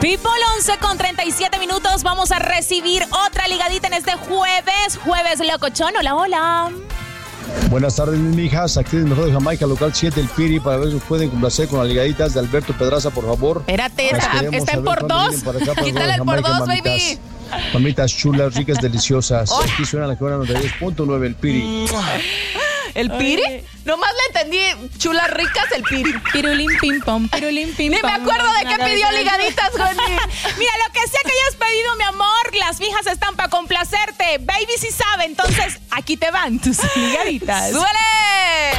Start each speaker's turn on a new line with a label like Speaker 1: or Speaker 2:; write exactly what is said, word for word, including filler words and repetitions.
Speaker 1: People, once con treinta y siete minutos. Vamos a recibir otra ligadita en este jueves. Jueves locochón. Hola, hola.
Speaker 2: Buenas tardes, mis mijas. Aquí es mejor de Jamaica, local siete, el Piri, para ver si nos pueden complacer con las ligaditas de Alberto Pedraza, por favor.
Speaker 1: Espérate, está, está en por dos. Quítale el por dos,
Speaker 2: mamitas,
Speaker 1: baby.
Speaker 2: Mamitas chulas, ricas, deliciosas. Oh. Aquí suena la que van a noventa y diez punto nueve, el Piri.
Speaker 1: ¿El Piri? Oye. Nomás le entendí chulas ricas, el Piri.
Speaker 3: Pirulín pim pom, pirulín pim pom.
Speaker 1: Ni me acuerdo de qué pidió ligaditas, Johnny. Mira, lo que sea que hayas pedido, mi amor, las fijas están para complacerte. Baby sí sabe, entonces aquí te van tus ligaditas.
Speaker 4: ¡Suele!